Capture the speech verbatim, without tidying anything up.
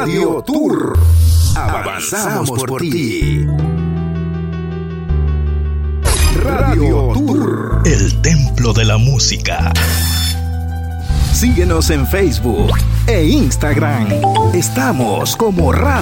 Radio Tour. Avanzamos por ti. Radio Tour, el templo de la música. Síguenos en Facebook e Instagram. Estamos como Radio